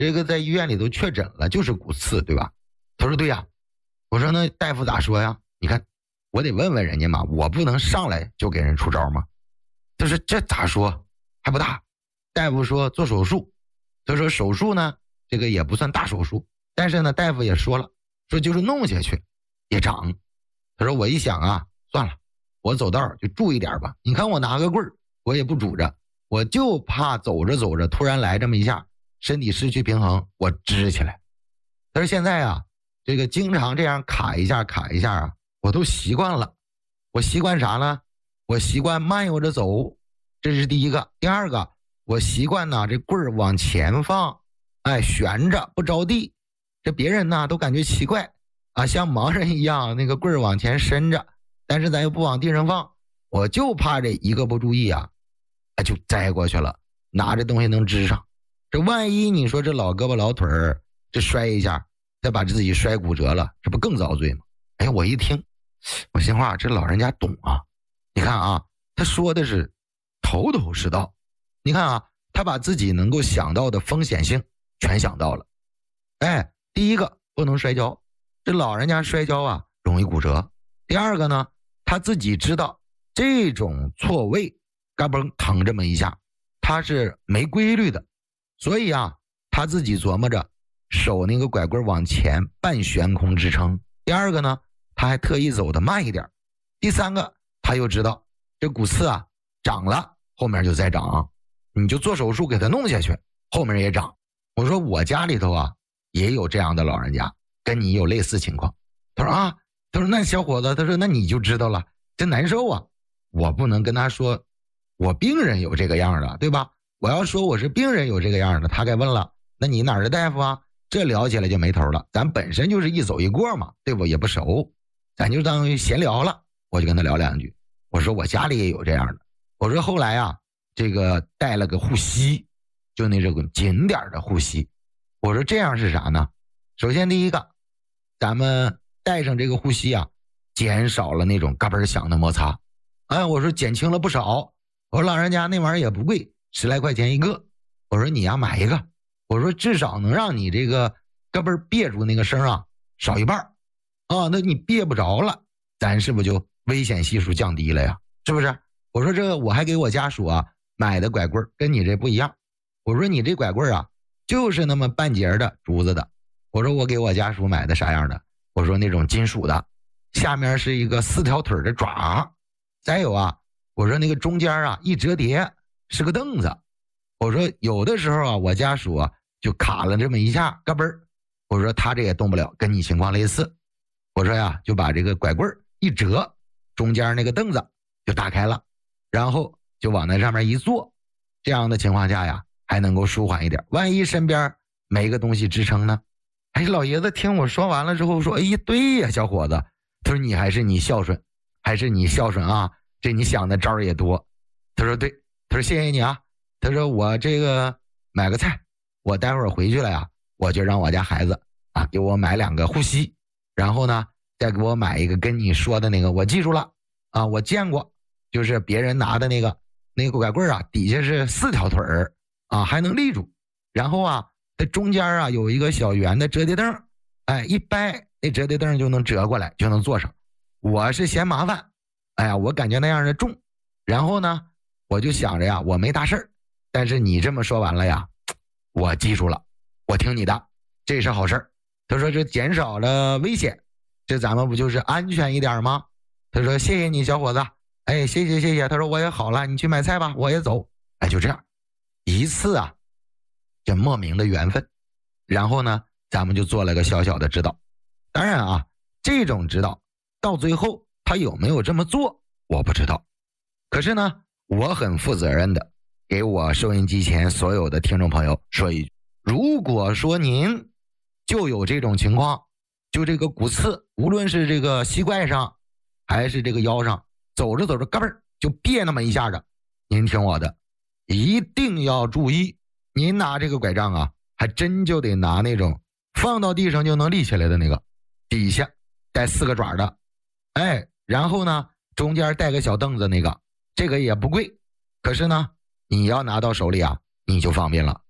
这个在医院里都确诊了，就是骨刺，对吧？他说对呀。我说那大夫咋说呀？你看我得问问人家嘛，我不能上来就给人出招吗？他说这咋说还不大。大夫说做手术。他说手术呢这个也不算大手术，但是呢大夫也说了，说就是弄下去也长。他说我一想啊，算了，我走道就注意点吧。你看我拿个棍儿我也不拄着，我就怕走着走着突然来这么一下，身体失去平衡我支起来。他说现在啊这个经常这样卡一下啊，我都习惯了。我习惯啥呢？我习惯慢悠着走，这是第一个。第二个，我习惯呢这棍儿往前放，悬着不着地。这别人呢都感觉奇怪啊，像盲人一样那个棍儿往前伸着，但是咱又不往地上放。我就怕这一个不注意啊，就栽过去了，拿着东西能支上。这万一你说这老胳膊老腿儿这摔一下，再把自己摔骨折了，这不更遭罪吗？我一听，我心话，这老人家懂啊。你看啊，他说的是头头是道。你看啊，他把自己能够想到的风险性全想到了。第一个不能摔跤，这老人家摔跤啊容易骨折。第二个呢，他自己知道这种错位嘎嘣疼这么一下，他是没规律的，所以啊他自己琢磨着手那个拐棍往前半悬空支撑。第二个呢，他还特意走得慢一点。第三个，他又知道这骨刺啊长了后面就再长，你就做手术给他弄下去，后面也长。我说我家里头啊也有这样的老人家，跟你有类似情况。他说啊，他说那小伙子，他说那你就知道了，真难受啊。我不能跟他说我病人有这个样的，对吧？我要说我是病人有这个样的，他该问了，那你哪儿的大夫啊？这聊起来就没头了，咱本身就是一走一过嘛，对不？也不熟，咱就当闲聊了。我就跟他聊两句，我说我家里也有这样的。我说后来啊，这个带了个护膝，就那种紧点的护膝。我说这样是啥呢？首先第一个，咱们带上这个护膝啊，减少了那种嘎嘣响的摩擦。我说减轻了不少。我说老人家那玩意儿也不贵，10来块钱一个。我说你呀买一个，我说至少能让你这个嘎嘣憋住那个声啊少一半啊，那你憋不着了，咱是不是就危险系数降低了呀？是不是？我说这个我还给我家属啊买的拐棍跟你这不一样。我说你这拐棍啊就是那么半截的竹子的。我说我给我家属买的啥样的？我说那种金属的，下面是一个4条腿的爪。再有啊，我说那个中间啊一折叠是个凳子。我说有的时候啊我家属啊就卡了这么一下嘎嘣，我说他这也动不了，跟你情况类似。我说呀就把这个拐棍一折，中间那个凳子就打开了，然后就往那上面一坐，这样的情况下呀还能够舒缓一点。万一身边没个东西支撑呢？老爷子听我说完了之后说，对呀小伙子，他说你孝顺，还是你孝顺啊，这你想的招也多。他说对，他说谢谢你啊，他说我这个买个菜，我待会儿回去了呀，我就让我家孩子啊给我买2个护膝，然后呢再给我买一个跟你说的那个，我记住了啊，我见过，就是别人拿的那个拐棍啊，底下是4条腿儿啊，还能立住，然后啊它中间啊有一个小圆的折叠凳，一掰那折叠凳就能折过来，就能坐上。我是嫌麻烦，我感觉那样的重，然后呢我就想着呀我没大事儿，但是你这么说完了呀，我记住了，我听你的，这是好事儿。他说这减少了危险，这咱们不就是安全一点吗？他说谢谢你小伙子，谢谢。他说我也好了，你去买菜吧，我也走。就这样一次啊，这莫名的缘分。然后呢咱们就做了个小小的指导。当然啊，这种指导到最后他有没有这么做我不知道，可是呢我很负责任的给我收音机前所有的听众朋友说一句，如果说您就有这种情况，就这个骨刺，无论是这个膝盖上还是这个腰上，走着走着嘎嘣就别那么一下子，您听我的，一定要注意，您拿这个拐杖啊还真就得拿那种放到地上就能立起来的那个，底下带4个爪的，然后呢中间带个小凳子那个，这个也不贵，可是呢你要拿到手里啊你就方便了。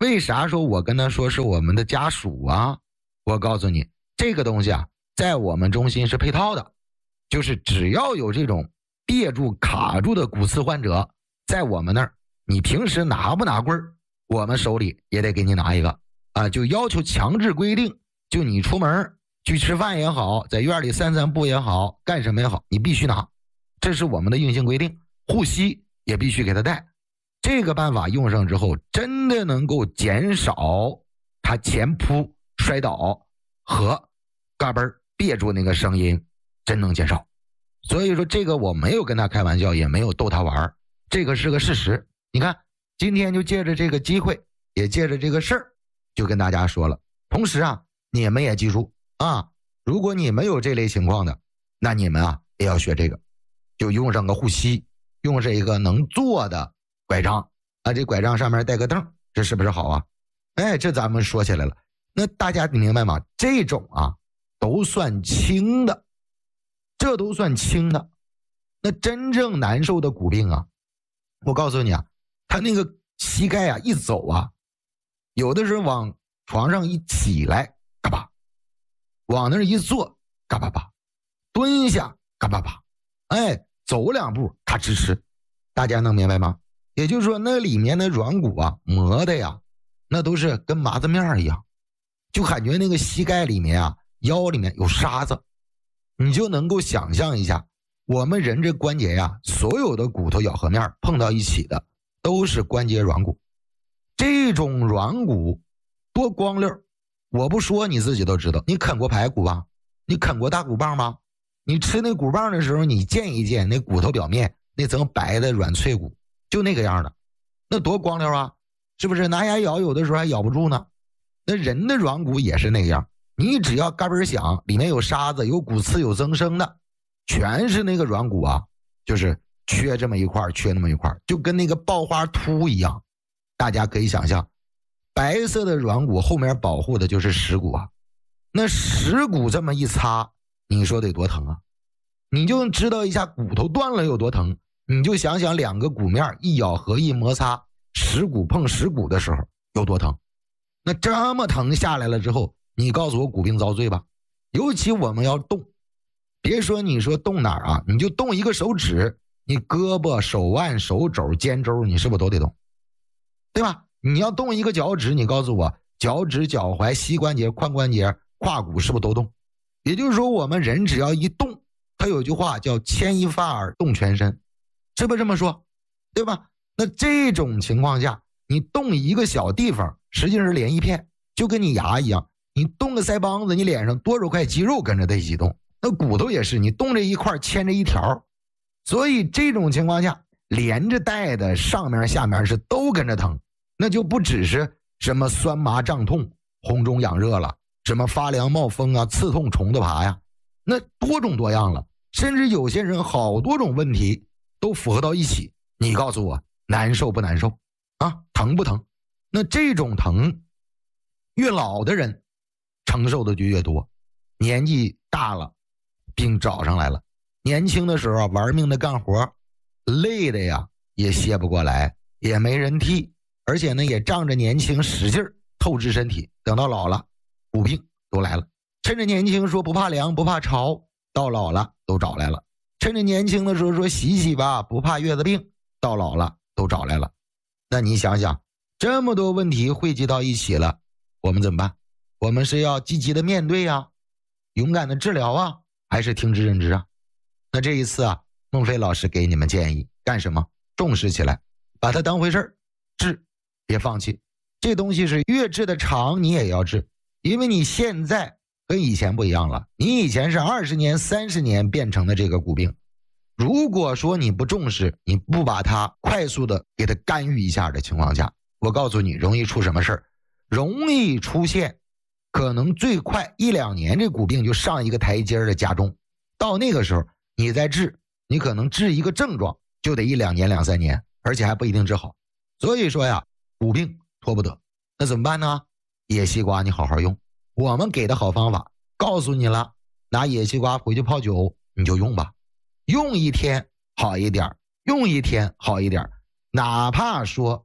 为啥说我跟他说是我们的家属啊？我告诉你，这个东西啊，在我们中心是配套的，就是只要有这种别住卡住的骨刺患者，在我们那儿，你平时拿不拿棍儿，我们手里也得给你拿一个啊，就要求强制规定，就你出门去吃饭也好，在院里散散步也好，干什么也好，你必须拿，这是我们的硬性规定。护膝也必须给他带。这个办法用上之后，真的能够减少他前扑摔倒和嘎嘣别住那个声音，真能减少。所以说这个我没有跟他开玩笑，也没有逗他玩，这个是个事实。你看今天就借着这个机会，也借着这个事儿，就跟大家说了。同时啊，你们也记住啊，如果你们有这类情况的，那你们啊也要学这个，就用上个护膝，用上一个能坐的拐杖啊，这拐杖上面带个凳，这是不是好啊？哎，这咱们说起来了。那大家明白吗？这种啊都算轻的，这都算轻的。那真正难受的骨病啊，我告诉你啊，他那个膝盖啊一走啊，有的时候往床上一起来，嘎巴，往那儿一坐，嘎巴巴，蹲下，嘎巴巴，哎，走两步，咔哧哧，大家能明白吗？也就是说，那里面的软骨啊，磨的呀，那都是跟麻子面一样，就感觉那个膝盖里面啊，腰里面有沙子，你就能够想象一下，我们人这关节呀，所有的骨头咬合面碰到一起的，都是关节软骨。这种软骨多光溜，我不说你自己都知道。你啃过排骨吧？你啃过大骨棒吗？你吃那骨棒的时候，你见一见那骨头表面那层白的软脆骨，就那个样的，那多光溜啊！是不是？拿牙咬有的时候还咬不住呢。那人的软骨也是那样，你只要嘎嘣响，里面有沙子、有骨刺、有增生的，全是那个软骨啊，就是缺这么一块，缺那么一块，就跟那个爆花凸一样。大家可以想象，白色的软骨后面保护的就是蚀骨啊。那蚀骨这么一擦，你说得多疼啊？你就知道一下骨头断了有多疼，你就想想两个骨面一咬合一摩擦，蚀骨碰蚀骨的时候有多疼。那这么疼下来了之后，你告诉我骨病遭罪吧？尤其我们要动，别说你说动哪儿啊，你就动一个手指，你胳膊、手腕、手肘、肩周，你是不是都得动？对吧？你要动一个脚趾，你告诉我脚趾、脚踝、膝关节、髋关节、胯骨是不是都动？也就是说，我们人只要一动，他有句话叫牵一发而动全身，是不是这么说？对吧？那这种情况下，你动一个小地方，实际上是连一片，就跟你牙一样，你动个腮帮子，你脸上多少块肌肉跟着它一起动，那骨头也是，你动这一块牵着一条，所以这种情况下，连着带的上面下面是都跟着疼，那就不只是什么酸麻胀痛、红肿痒热了，什么发凉冒风啊、刺痛虫子爬呀，那多种多样了，甚至有些人好多种问题都符合到一起。你告诉我难受不难受啊？疼不疼？那这种疼越老的人承受的就越多，年纪大了病找上来了，年轻的时候玩命的干活，累的呀也歇不过来，也没人替，而且呢也仗着年轻使劲透支身体，等到老了骨病都来了。趁着年轻说不怕凉不怕潮，到老了都找来了。趁着年轻的时候说洗洗吧不怕月子病，到老了都找来了。那你想想，这么多问题汇集到一起了，我们怎么办？我们是要积极的面对啊，勇敢的治疗啊，还是听之任之啊？那这一次啊，孟非老师给你们建议干什么？重视起来，把它当回事儿，治，别放弃。这东西是越治的长，你也要治，因为你现在跟以前不一样了，你以前是20年、30年变成的这个骨病。如果说你不重视，你不把它快速的给它干预一下的情况下，我告诉你，容易出什么事儿？容易出现可能最快1-2年这骨病就上一个台阶的加重，到那个时候你再治，你可能治一个症状就得1-2年、2-3年，而且还不一定治好。所以说呀，骨病拖不得，那怎么办呢？野西瓜你好好用，我们给的好方法告诉你了，拿野西瓜回去泡酒，你就用吧，用1天好一点，用1天好一点，哪怕说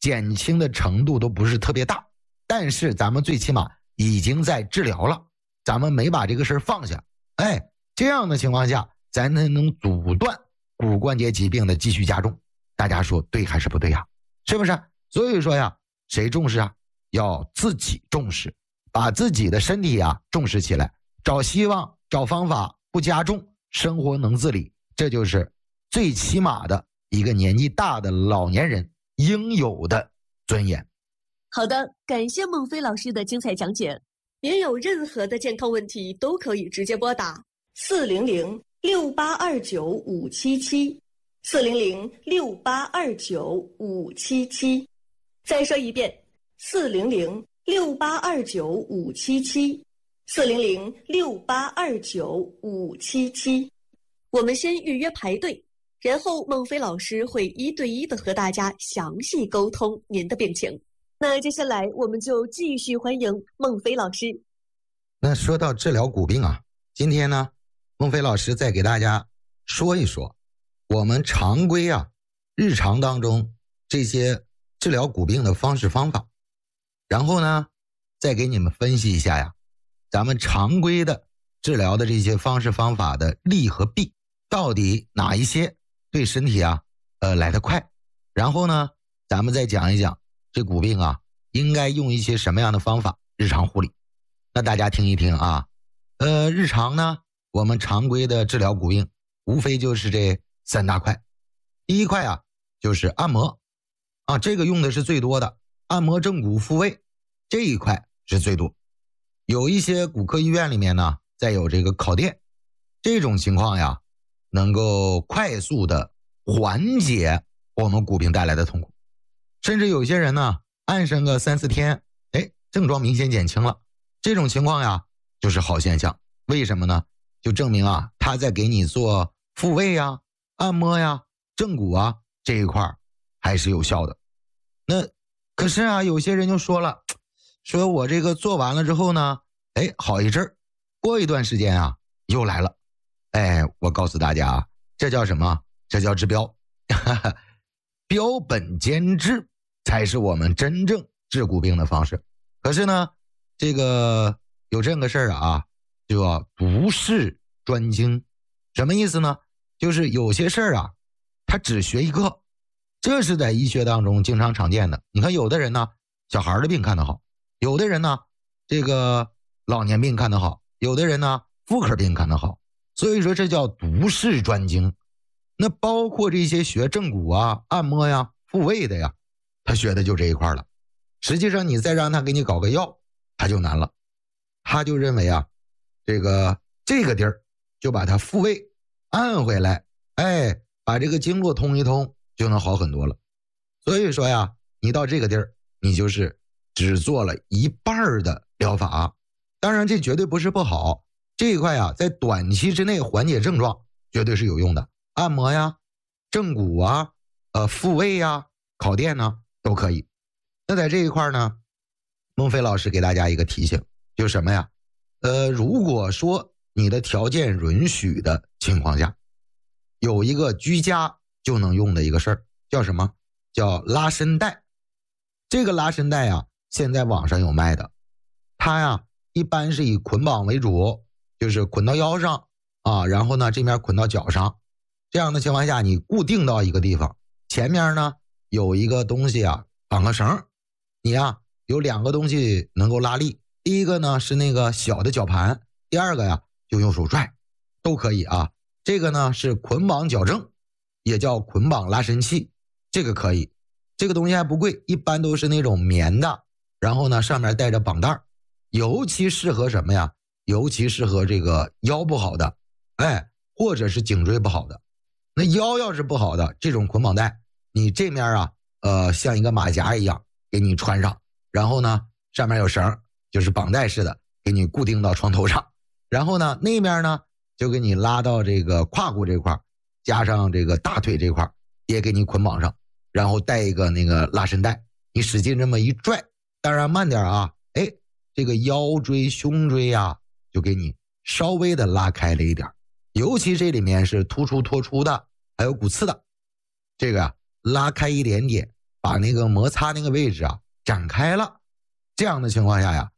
减轻的程度都不是特别大，但是咱们最起码已经在治疗了，咱们没把这个事儿放下。这样的情况下，咱才能阻断骨关节疾病的继续加重。大家说对还是不对呀？是不是？所以说呀，谁重视啊？要自己重视，把自己的身体啊重视起来，找希望，找方法，不加重，生活能自理，这就是最起码的一个年纪大的老年人应有的尊严。 好的，感谢孟非老师的精彩讲解。您有任何的健康问题都可以直接拨打400-6829-577，400-6829-577。再说一遍，400-6829-577，400-6829-577。我们先预约排队，然后孟非老师会1对1的和大家详细沟通您的病情。那接下来我们就继续欢迎孟非老师。 那说到治疗骨病啊，今天呢，孟非老师再给大家说一说我们常规啊日常当中这些治疗骨病的方式方法，然后呢再给你们分析一下呀，咱们常规的治疗的这些方式方法的利和弊，到底哪一些对身体啊来得快，然后呢咱们再讲一讲这骨病啊应该用一些什么样的方法日常护理。那大家听一听啊，日常呢我们常规的治疗骨病无非就是这3大块。第一块啊就是按摩啊，这个用的是最多的，按摩正骨复位这一块是最多。有一些骨科医院里面呢再有这个烤电，这种情况呀能够快速的缓解我们骨病带来的痛苦，甚至有些人呢按上个3-4天，症状明显减轻了，这种情况呀就是好现象。为什么呢？就证明啊他在给你做复位呀、按摩呀、正骨啊这一块还是有效的。那可是啊有些人就说了，说我这个做完了之后呢好一阵儿，过一段时间啊又来了。我告诉大家啊，这叫什么？这叫治标标本兼治才是我们真正治骨病的方式。可是呢这个有这个事儿啊，就要独视专精。什么意思呢？就是有些事儿啊他只学一个，这是在医学当中经常常见的。你看有的人呢小孩的病看得好，有的人呢这个老年病看得好，有的人呢妇科病看得好，所以说这叫独视专精。那包括这些学正骨啊、按摩呀、复位的呀，他学的就这一块了。实际上你再让他给你搞个药他就难了，他就认为啊这个地儿就把它复位按回来，把这个经络通一通就能好很多了。所以说呀你到这个地儿你就是只做了一半的疗法。当然这绝对不是不好，这一块啊在短期之内缓解症状绝对是有用的，按摩呀、正骨啊、复位呀、烤电呢都可以。那在这一块呢，孟非老师给大家一个提醒，就是什么呀？如果说你的条件允许的情况下，有一个居家就能用的一个事儿，叫什么？叫拉伸带。这个拉伸带啊，现在网上有卖的，它呀一般是以捆绑为主，就是捆到腰上啊，然后呢这面捆到脚上。这样的情况下，你固定到一个地方，前面呢有一个东西啊绑个绳，你呀有2个东西能够拉力，第一个呢是那个小的绞盘，第二个呀就用手拽，都可以啊。这个呢是捆绑矫正，也叫捆绑拉伸器，这个可以。这个东西还不贵，一般都是那种棉的，然后呢上面带着绑带，尤其适合什么呀？尤其适合这个腰不好的，或者是颈椎不好的。那腰要是不好的，这种捆绑带你这面啊像一个马甲一样给你穿上，然后呢上面有绳，就是绑带似的给你固定到床头上，然后呢那面呢就给你拉到这个胯骨这块，加上这个大腿这块也给你捆绑上，然后带一个那个拉伸带，你使劲这么一拽，当然慢点啊，这个腰椎胸椎啊就给你稍微的拉开了一点，尤其这里面是突出脱出的还有骨刺的，这个拉开一点点， 把那个摩擦那个位置啊展开了。这样的情况下呀，